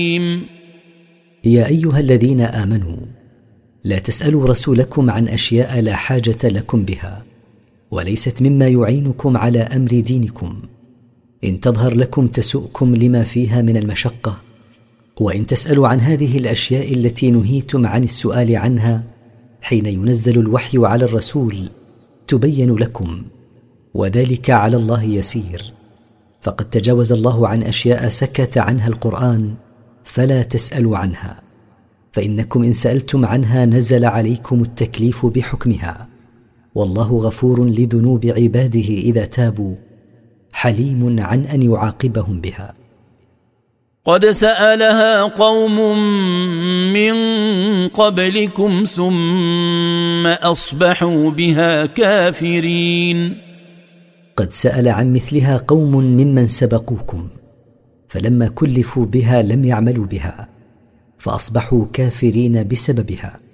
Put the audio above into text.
يا أيها الذين آمنوا لا تسألوا رسولكم عن أشياء لا حاجة لكم بها وليست مما يعينكم على أمر دينكم، إن تظهر لكم تسؤكم لما فيها من المشقة، وإن تسألوا عن هذه الأشياء التي نهيتم عن السؤال عنها حين ينزل الوحي على الرسول تبين لكم، وذلك على الله يسير. فقد تجاوز الله عن أشياء سكت عنها القرآن فلا تسألوا عنها، فإنكم إن سألتم عنها نزل عليكم التكليف بحكمها، والله غفور لذنوب عباده إذا تابوا، حليم عن أن يعاقبهم بها. قد سألها قوم من قبلكم ثم أصبحوا بها كافرين. قد سأل عن مثلها قوم ممن سبقوكم فلما كلفوا بها لم يعملوا بها فأصبحوا كافرين بسببها.